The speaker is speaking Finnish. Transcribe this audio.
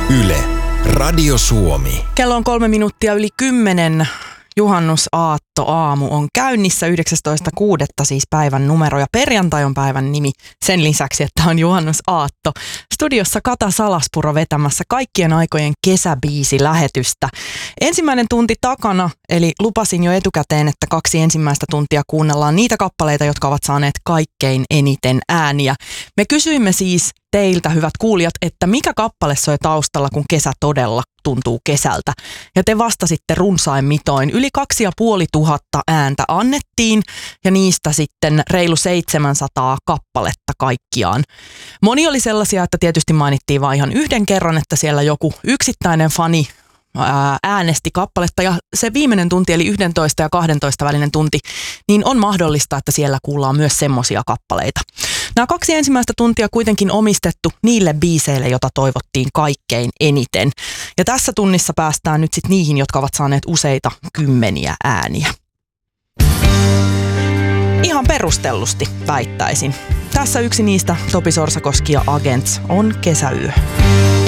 Yle, Radio Suomi. Kello on 3 minuuttia yli 10. Juhannusaatto aamu on käynnissä 19.6. siis päivän numero ja perjantai on päivän nimi sen lisäksi, että on juhannusaatto. Studiossa Kata Salaspuro vetämässä kaikkien aikojen kesäbiisilähetystä. Ensimmäinen tunti takana, eli lupasin jo etukäteen, että 2 ensimmäistä tuntia kuunnellaan niitä kappaleita, jotka ovat saaneet kaikkein eniten ääniä. Me kysyimme siis teiltä, hyvät kuulijat, että mikä kappale soi taustalla, kun kesä todella tuntuu kesältä. Ja te vastasitte runsain mitoin. Yli 2500 ääntä annettiin ja niistä sitten reilu 700 kappaletta kaikkiaan. Moni oli sellaisia, että tietysti mainittiin vain ihan yhden kerran, että siellä joku yksittäinen fani äänesti kappaletta ja se viimeinen tunti eli 11 ja 12 välinen tunti, niin on mahdollista, että siellä kuullaan myös semmoisia kappaleita. Nämä 2 ensimmäistä tuntia kuitenkin omistettu niille biiseille, jota toivottiin kaikkein eniten. Ja tässä tunnissa päästään nyt sitten niihin, jotka ovat saaneet useita kymmeniä ääniä. Ihan perustellusti väittäisin. Tässä yksi niistä, Topi Sorsakoski ja Agents, on Kesäyö.